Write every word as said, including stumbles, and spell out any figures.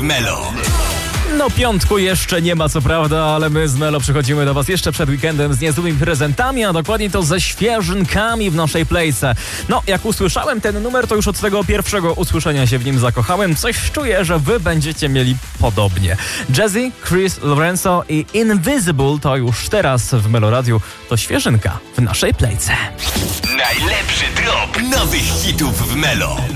Melo. No piątku jeszcze nie ma co prawda, ale my z Melo przychodzimy do was jeszcze przed weekendem z niezłymi prezentami, a dokładnie to ze świeżynkami w naszej playce. No, jak usłyszałem ten numer, to już od tego pierwszego usłyszenia się w nim zakochałem. Coś czuję, że wy będziecie mieli podobnie. Jazzy, Chris Lorenzo i Invisible to już teraz w Melo Radiu. To świeżynka w naszej playce. Najlepszy drop nowych hitów w Melo.